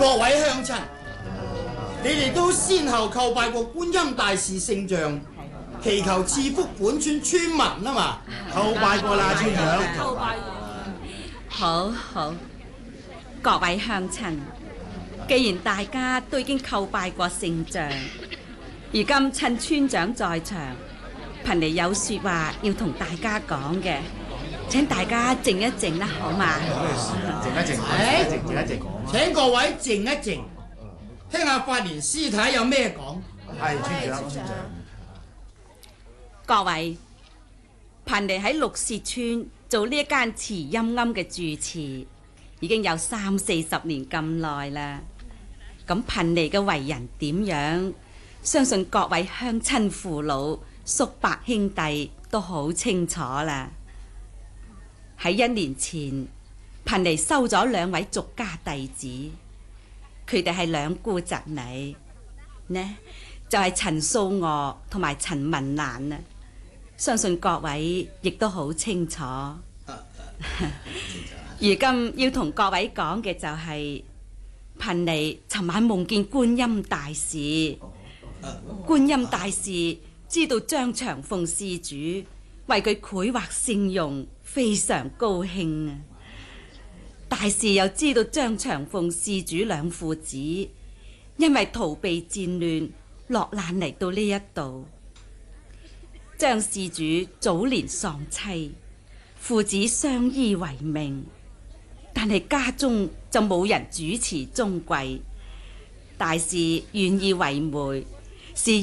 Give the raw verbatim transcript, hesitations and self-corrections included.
各位鄉親，你哋都先後叩拜過觀音大士聖像，祈求賜福本村村民啊嘛。 叩拜過啦，村長。 叩拜。 好好，各位鄉親，既然大家都已經叩拜過聖像，而今趁村長在場，貧尼有說話要同大家講嘅，請大家靜一靜啦，好嘛？ 靜一靜，靜一靜，靜一靜。 請各位靜一靜，聽下法蓮師太有咩講。 係村長，村長。 各位，貧尼喺綠屑村做呢一間慈陰庵嘅住持，已經有三四十年咁耐啦。咁貧尼嘅為人點樣，相信各位鄉親父老、叔伯兄弟都好清楚啦。喺一年前，貧尼收咗兩位俗家弟子，佢哋係兩姑侄女，呢就係陳素娥同埋陳文蘭啊。相信各位亦都好清楚。如今要同各位講嘅就係、是，貧尼尋晚夢見觀音大士，觀音大士知道張長鳳施主為佢繪畫聖容，非常高興啊！大士又知道張長鳳施主兩父子因為逃避戰亂落難嚟到呢一度。張施主早年喪妻，父子相依為命，但係家中就冇人主持宗櫃。大士願意為媒，是